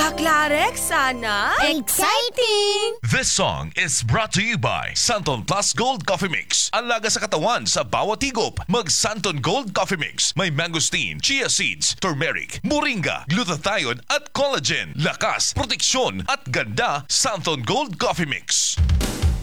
Baklarex, sana? Exciting! This song is brought to you by Santon Plus Gold Coffee Mix. Alaga sa katawan sa bawat higop. Mag Santon Gold Coffee Mix. May mangosteen, chia seeds, turmeric, moringa, glutathione at collagen. Lakas, proteksyon at ganda. Santon Gold Coffee Mix.